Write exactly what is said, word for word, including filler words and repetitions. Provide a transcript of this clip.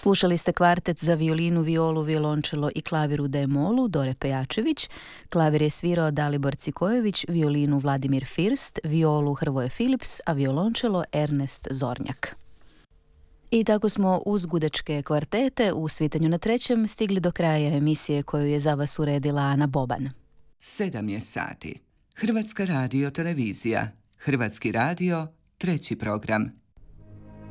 Slušali ste kvartet za violinu, violu, violončelo i klavir u D-molu Dore Pejačević, klavir je svirao Dalibor Cikojević, violinu Vladimir First, violu Hrvoje Philips, a violončelo Ernest Zornjak. I tako smo uz gudečke kvartete u Svitanju na trećem stigli do kraja emisije koju je za vas uredila Ana Boban. Sedam je sati. Hrvatska radio televizija. Hrvatski radio, treći program.